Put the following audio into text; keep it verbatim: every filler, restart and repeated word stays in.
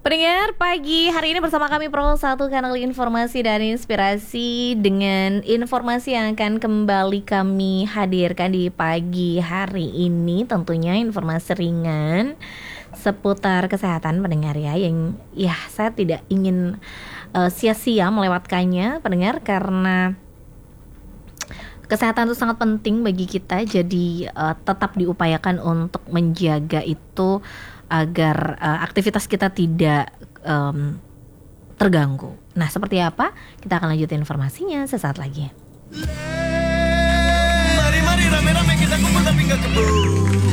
Pendengar pagi hari ini bersama kami Pro satu Kanal Informasi dan Inspirasi dengan informasi yang akan kembali kami hadirkan di pagi hari ini. Tentunya informasi ringan seputar kesehatan pendengar ya, yang ya saya tidak ingin uh, sia-sia melewatkannya pendengar, karena kesehatan itu sangat penting bagi kita. Jadi uh, tetap diupayakan untuk menjaga itu agar uh, aktivitas kita tidak um, terganggu. Nah, seperti apa? Kita akan lanjutin informasinya sesaat lagi. Mari mari rame-rame kita kumpul tapi gak keburu.